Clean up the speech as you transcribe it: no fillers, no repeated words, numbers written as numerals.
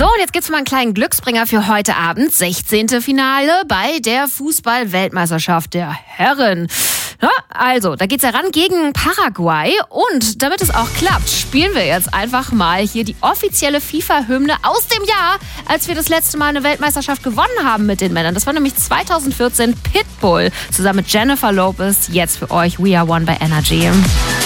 So, und jetzt gibt's mal einen kleinen Glücksbringer für heute Abend. 16. Finale bei der Fußball-Weltmeisterschaft der Herren. Ja, also, da geht's ja ran gegen Paraguay. Und damit es auch klappt, spielen wir jetzt einfach mal hier die offizielle FIFA-Hymne aus dem Jahr, als wir das letzte Mal eine Weltmeisterschaft gewonnen haben mit den Männern. Das war nämlich 2014 Pitbull zusammen mit Jennifer Lopez. Jetzt für euch We Are One bei Energy.